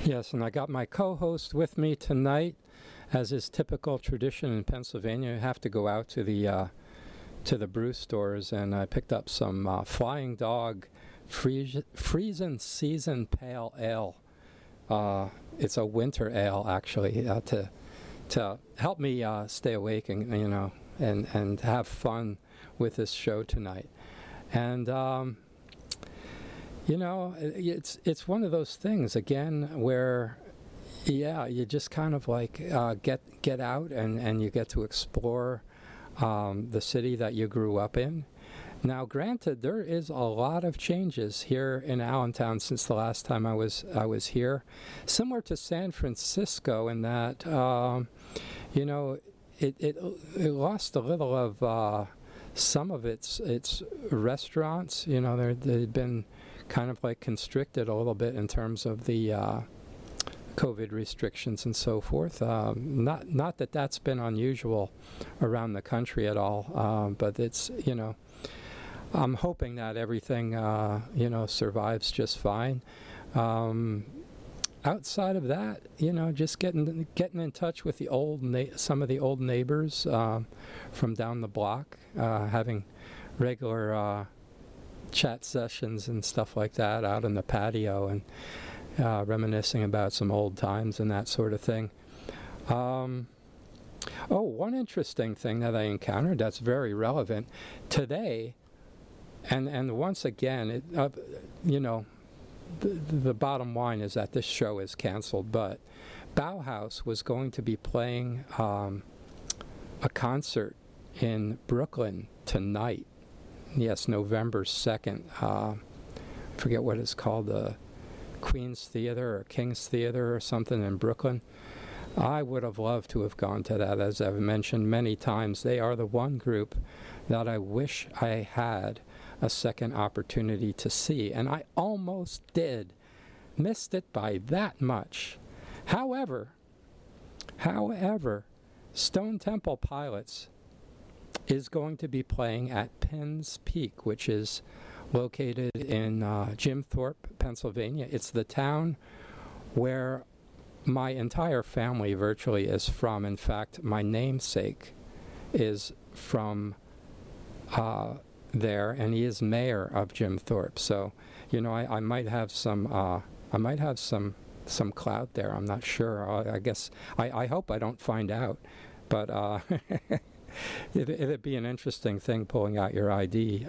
Yes, and I got my co-host with me tonight. As is typical tradition in Pennsylvania, you have to go out to the brew stores, and I picked up some Flying Dog Friesen Season Pale Ale. It's a winter ale, actually, to help me stay awake and have fun with this show tonight. And it's one of those things again where, you just kind of like get out and you get to explore the city that you grew up in. Now, granted, there is a lot of changes here in Allentown since the last time I was here, similar to San Francisco in that it lost a little of some of its restaurants. They'd been kind of like constricted a little bit in terms of the COVID restrictions and so forth. Not that that's been unusual around the country at all, but it's, I'm hoping that everything, survives just fine. Outside of that, just getting in touch with the some of the old neighbors from down the block, having regular chat sessions and stuff like that out in the patio, and reminiscing about some old times and that sort of thing. One interesting thing that I encountered that's very relevant today, and once again, the bottom line is that this show is canceled, but Bauhaus was going to be playing a concert in Brooklyn tonight. Yes, November 2nd. Forget what it's called, the Queen's Theater or King's Theater or something in Brooklyn. I would have loved to have gone to that. As I've mentioned many times, they are the one group that I wish I had a second opportunity to see, and I almost did. Missed it by that much. However, Stone Temple Pilots is going to be playing at Penn's Peak, which is located in Jim Thorpe, Pennsylvania. It's the town where my entire family virtually is from. In fact, my namesake is from there, and he is mayor of Jim Thorpe. So, I might have some clout there. I'm not sure. I guess I hope I don't find out, but it'd be an interesting thing pulling out your ID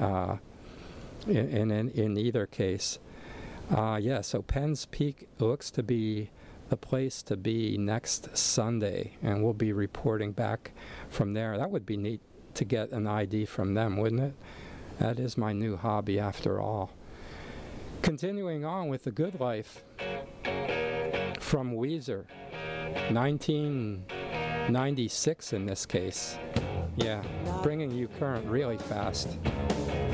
in either case. So Penn's Peak looks to be the place to be next Sunday, and we'll be reporting back from there. That would be neat to get an ID from them, wouldn't it? That is my new hobby after all. Continuing on with The Good Life from Weezer, 1996 in this case. Yeah, bringing you current really fast.